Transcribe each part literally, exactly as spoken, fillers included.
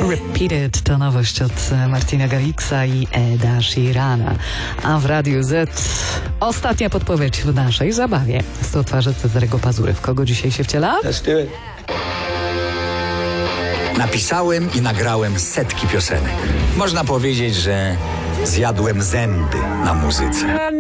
Repeated to nowość od Martina Garriksa i Eda Sheerana. A w Radiu Z ostatnia podpowiedź w naszej zabawie. sto twarzy Cezarego Pazury. W kogo dzisiaj się wciela? Let's do it. Napisałem i nagrałem setki piosenek. Można powiedzieć, że zjadłem zęby na muzyce.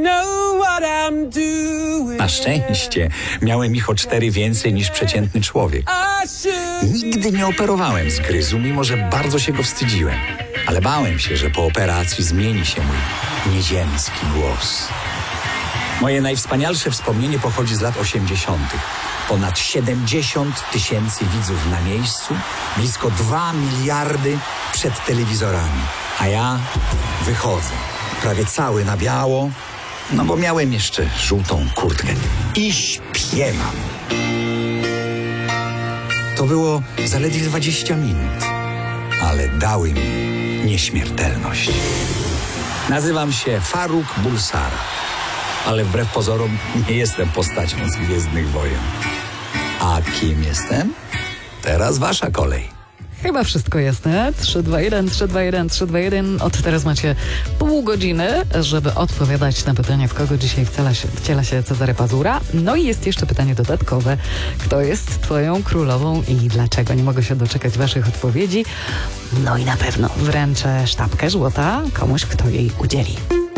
Na szczęście miałem ich o cztery więcej niż przeciętny człowiek. Nigdy nie operowałem z gryzu, mimo że bardzo się go wstydziłem. Ale bałem się, że po operacji zmieni się mój nieziemski głos. Moje najwspanialsze wspomnienie pochodzi z lat osiemdziesiątych. Ponad siedemdziesiąt tysięcy widzów na miejscu, blisko dwa miliardy przed telewizorami. A ja wychodzę, prawie cały na biało, no bo miałem jeszcze żółtą kurtkę. I śpiewam. To było zaledwie dwadzieścia minut, ale dały mi nieśmiertelność. Nazywam się Faruk Bulsara, ale wbrew pozorom nie jestem postacią z Gwiezdnych Wojen. A kim jestem? Teraz wasza kolej. Chyba wszystko jasne. trzy, dwa, jeden, trzy, dwa, jeden, trzy, dwa, jeden. Od teraz macie pół godziny, żeby odpowiadać na pytanie, w kogo dzisiaj wciela się, wciela się Cezary Pazura. No i jest jeszcze pytanie dodatkowe. Kto jest twoją królową i dlaczego? Nie mogę się doczekać waszych odpowiedzi. No i na pewno wręczę sztabkę złota komuś, kto jej udzieli.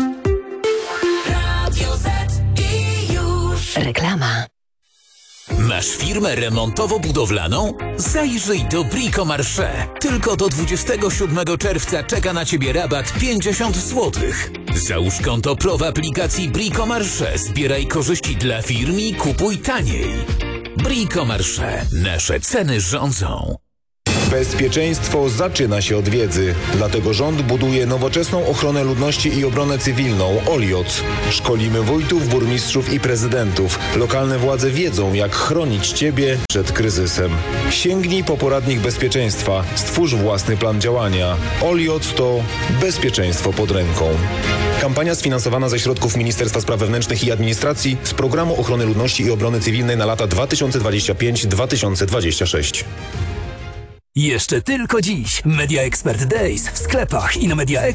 Radio Z i już. Reklama. Masz firmę remontowo-budowlaną? Zajrzyj do Brico Marché. Tylko do dwudziestego siódmego czerwca czeka na Ciebie rabat pięćdziesiąt złotych. Załóż konto Pro w aplikacji Brico Marché. Zbieraj korzyści dla firm i kupuj taniej. Brico Marché. Nasze ceny rządzą. Bezpieczeństwo zaczyna się od wiedzy. Dlatego rząd buduje nowoczesną ochronę ludności i obronę cywilną OLIOC. Szkolimy wójtów, burmistrzów i prezydentów. Lokalne władze wiedzą, jak chronić Ciebie przed kryzysem. Sięgnij po poradnik bezpieczeństwa. Stwórz własny plan działania. OLIOC to bezpieczeństwo pod ręką. Kampania sfinansowana ze środków Ministerstwa Spraw Wewnętrznych i Administracji z Programu Ochrony Ludności i Obrony Cywilnej na lata dwa tysiące dwudziesty piąty do dwa tysiące dwudziestego szóstego. Jeszcze tylko dziś Media Expert Days w sklepach i na Media